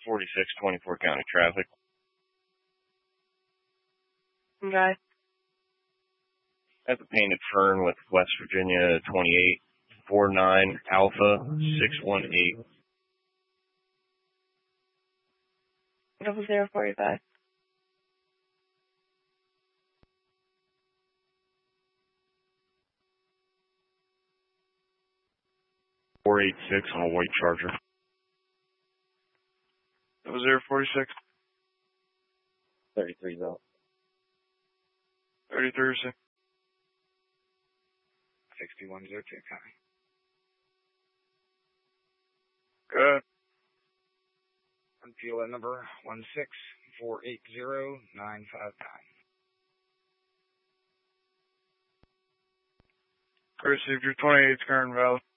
4624 county traffic. Okay. At the Painted Fern with West Virginia 2849 Alpha 618. 0045. .486 on a white Charger. 0046. 33's out. 33. 6102, copy. Good. PLN number 16480-959. Received your 28's current valid.